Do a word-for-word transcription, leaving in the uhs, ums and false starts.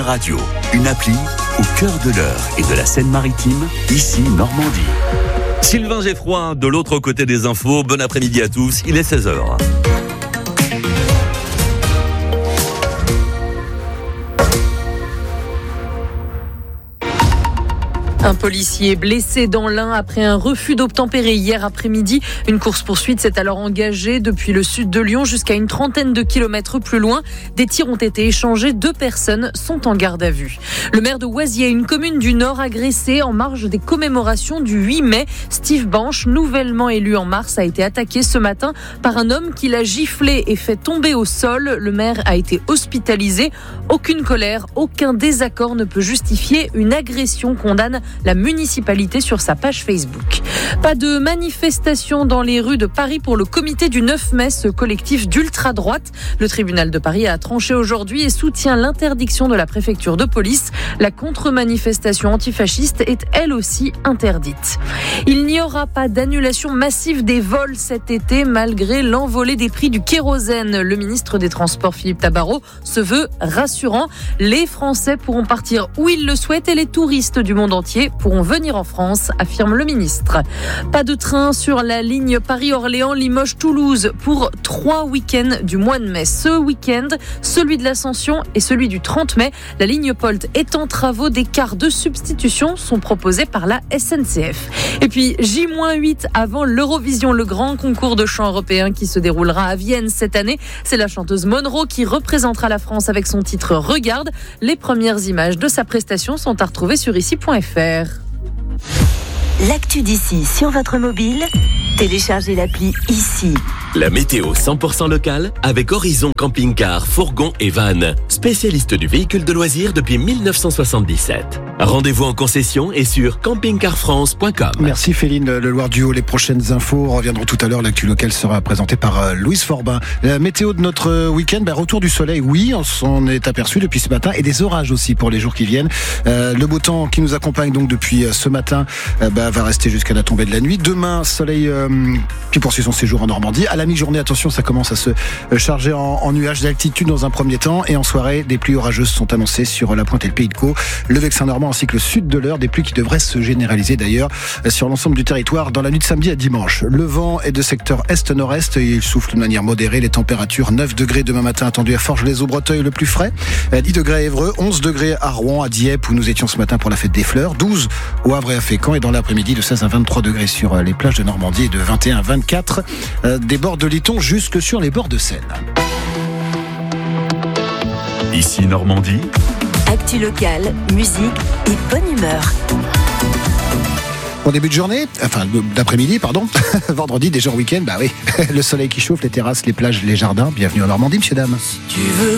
Radio, une appli au cœur de l'Eure et de la Seine-Maritime, ici Normandie. Sylvain Geffroy, de l'autre côté des infos. Bon après-midi à tous, il est seize heures. Un policier blessé dans l'Ain après un refus d'obtempérer hier après-midi. Une course-poursuite s'est alors engagée depuis le sud de Lyon jusqu'à une trentaine de kilomètres plus loin. Des tirs ont été échangés. Deux personnes sont en garde à vue. Le maire de Oisier, une commune du Nord, agressée en marge des commémorations du huit mai. Steve Banche, nouvellement élu en mars, a été attaqué ce matin par un homme qui l'a giflé et fait tomber au sol. Le maire a été hospitalisé. Aucune colère, aucun désaccord ne peut justifier une agression, condamne la municipalité sur sa page Facebook. Pas de manifestation dans les rues de Paris pour le comité du neuf mai, ce collectif d'ultra-droite. Le tribunal de Paris a tranché aujourd'hui et soutient l'interdiction de la préfecture de police. La contre-manifestation antifasciste est elle aussi interdite. Il n'y aura pas d'annulation massive des vols cet été malgré l'envolée des prix du kérosène. Le ministre des Transports, Philippe Tabarot, se veut rassurant. Les Français pourront partir où ils le souhaitent et les touristes du monde entier pourront venir en France, affirme le ministre. Pas de train sur la ligne Paris-Orléans, Limoges-Toulouse pour trois week-ends du mois de mai. Ce week-end, celui de l'Ascension et celui du trente mai. La ligne Polt est en travaux. Des cars de substitution sont proposés par la S N C F. Et puis J huit avant l'Eurovision, le grand concours de chant européen qui se déroulera à Vienne cette année. C'est la chanteuse Monroe qui représentera la France avec son titre Regarde. Les premières images de sa prestation sont à retrouver sur ici point f r. L'actu d'ici sur votre mobile, téléchargez l'appli ici. La météo cent pour cent locale avec Horizon Camping-Car, Fourgon et Van, spécialiste du véhicule de loisirs depuis dix-neuf cent soixante-dix-sept. Rendez-vous en concession et sur camping car france point com. Merci Féline Le Loir Duo. Les prochaines infos reviendront tout à l'heure. L'actu locale sera présentée par euh, Louise Forbin. La météo de notre week-end, bah, retour du soleil, oui, on s'en est aperçu depuis ce matin, et des orages aussi pour les jours qui viennent. Euh, le beau temps qui nous accompagne donc depuis euh, ce matin euh, bah, va rester jusqu'à la tombée de la nuit. Demain, soleil euh, qui poursuit son séjour en Normandie. À la mi-journée, attention, ça commence à se charger en, en nuages d'altitude dans un premier temps, et en soirée, des pluies orageuses sont annoncées sur la Pointe et le Pays de Caux, le Vexin normand ainsi que le sud de l'Eure, des pluies qui devraient se généraliser d'ailleurs sur l'ensemble du territoire dans la nuit de samedi à dimanche. Le vent est de secteur est-nord-est et il souffle de manière modérée. Les températures neuf degrés demain matin attendues à Forges-les-Eaux-Breteuil le plus frais, dix degrés à Évreux, onze degrés à Rouen, à Dieppe où nous étions ce matin pour la fête des fleurs, douze au Havre et à Fécamp, et dans l'après-midi de seize à vingt-trois degrés sur les plages de Normandie et de vingt et un à vingt-quatre des bords de Lyton jusque sur les bords de Seine. Ici Normandie. Actu locale, musique et bonne humeur. Bon début de journée, enfin d'après-midi, pardon. Vendredi, déjà en week-end, bah oui. Le soleil qui chauffe, les terrasses, les plages, les jardins. Bienvenue en Normandie, messieurs, dames. Si tu veux